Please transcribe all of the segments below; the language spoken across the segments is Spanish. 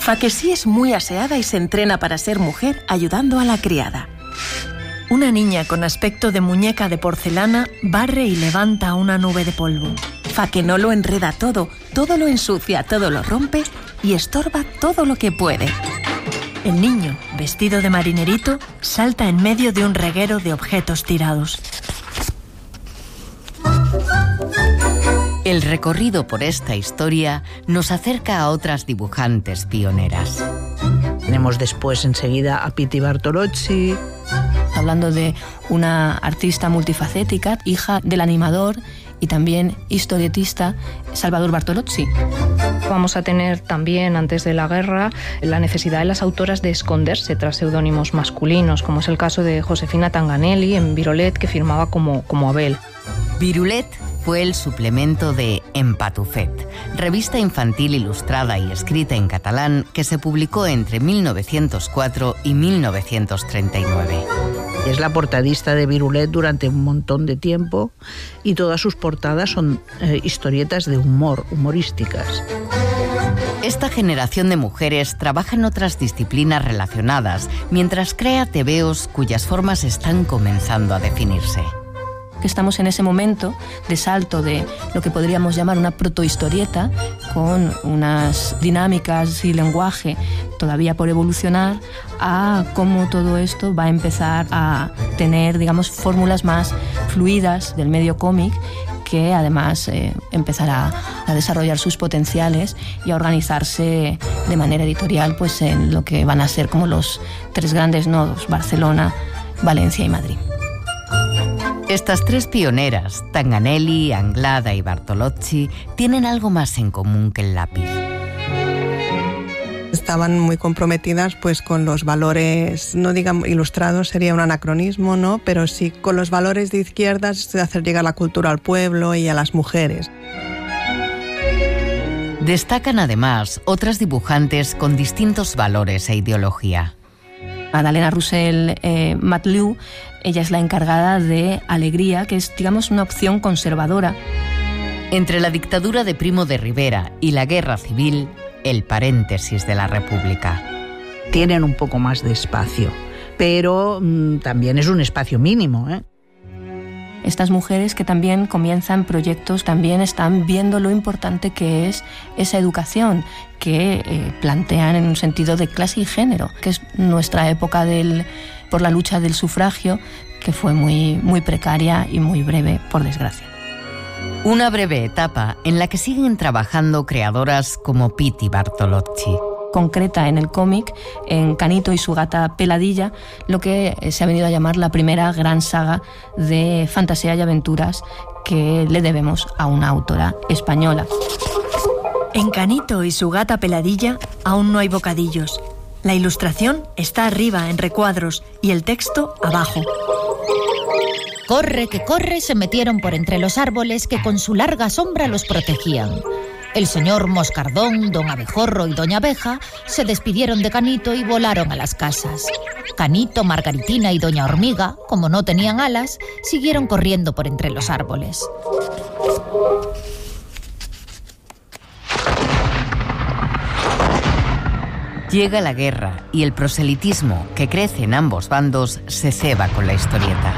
Fa que sí es muy aseada y se entrena para ser mujer ayudando a la criada. Una niña con aspecto de muñeca de porcelana barre y levanta una nube de polvo. Fa que no lo enreda todo lo ensucia, todo lo rompe y estorba todo lo que puede. El niño, vestido de marinerito, salta en medio de un reguero de objetos tirados. El recorrido por esta historia nos acerca a otras dibujantes pioneras. Tenemos después enseguida a Pitti Bartolozzi. Hablando de una artista multifacética, hija del animador y también historietista Salvador Bartolozzi. Vamos a tener también, antes de la guerra, la necesidad de las autoras de esconderse tras seudónimos masculinos, como es el caso de Josefina Tanganelli en Virulet, que firmaba como Abel. Virulet fue el suplemento de Empatufet, revista infantil ilustrada y escrita en catalán que se publicó entre 1904 y 1939. Es la portadista de Virulet durante un montón de tiempo y todas sus portadas son historietas de humor, humorísticas. Esta generación de mujeres trabaja en otras disciplinas relacionadas, mientras crea tebeos cuyas formas están comenzando a definirse. Que estamos en ese momento de salto de lo que podríamos llamar una protohistorieta, con unas dinámicas y lenguaje todavía por evolucionar, a cómo todo esto va a empezar a tener, digamos, fórmulas más fluidas del medio cómic, que además empezará a desarrollar sus potenciales y a organizarse de manera editorial pues en lo que van a ser como los tres grandes nodos: Barcelona, Valencia y Madrid. Estas tres pioneras, Tanganelli, Anglada y Bartolozzi, tienen algo más en común que el lápiz. Estaban muy comprometidas pues con los valores, no digamos ilustrados, sería un anacronismo, ¿no? Pero sí con los valores de izquierdas, de hacer llegar la cultura al pueblo y a las mujeres. Destacan además otras dibujantes con distintos valores e ideología. Madalena Roussel Matlieu, ella es la encargada de Alegría, que es, digamos, una opción conservadora. Entre la dictadura de Primo de Rivera y la guerra civil, el paréntesis de la República. Tienen un poco más de espacio, pero también es un espacio mínimo, ¿eh? Estas mujeres que también comienzan proyectos, también están viendo lo importante que es esa educación que plantean en un sentido de clase y género, que es nuestra época por la lucha del sufragio, que fue muy, muy precaria y muy breve, por desgracia. Una breve etapa en la que siguen trabajando creadoras como Pitti Bartolozzi. Concreta en el cómic, en Canito y su gata Peladilla, lo que se ha venido a llamar la primera gran saga de fantasía y aventuras que le debemos a una autora española. En Canito y su gata Peladilla aún no hay bocadillos. La ilustración está arriba en recuadros y el texto abajo. Corre que corre se metieron por entre los árboles que con su larga sombra los protegían. El señor Moscardón, don Abejorro y doña Abeja se despidieron de Canito y volaron a las casas. Canito, Margaritina y doña Hormiga, como no tenían alas, siguieron corriendo por entre los árboles. Llega la guerra y el proselitismo que crece en ambos bandos se ceba con la historieta.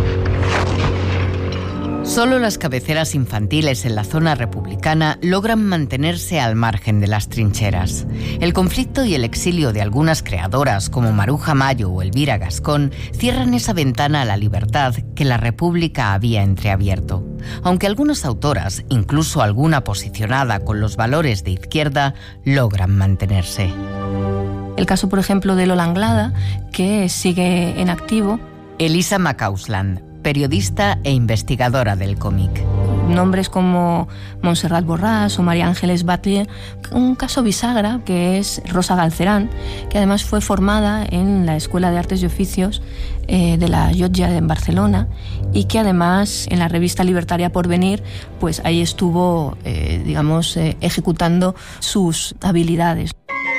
Solo las cabeceras infantiles en la zona republicana logran mantenerse al margen de las trincheras. El conflicto y el exilio de algunas creadoras como Maruja Mayo o Elvira Gascón cierran esa ventana a la libertad que la República había entreabierto. Aunque algunas autoras, incluso alguna posicionada con los valores de izquierda, logran mantenerse. El caso, por ejemplo, de Lola Anglada, que sigue en activo. Elisa Macausland, periodista e investigadora del cómic. Nombres como Montserrat Borràs o María Ángeles Batlle. Un caso bisagra que es Rosa Galcerán, que además fue formada en la Escuela de Artes y Oficios de la Llotja en Barcelona, y que además en la revista libertaria Porvenir, pues ahí estuvo, ejecutando sus habilidades.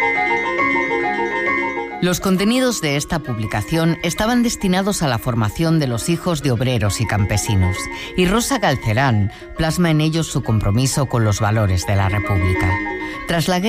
Los contenidos de esta publicación estaban destinados a la formación de los hijos de obreros y campesinos, y Rosa Galcerán plasma en ellos su compromiso con los valores de la República. Tras la guerra,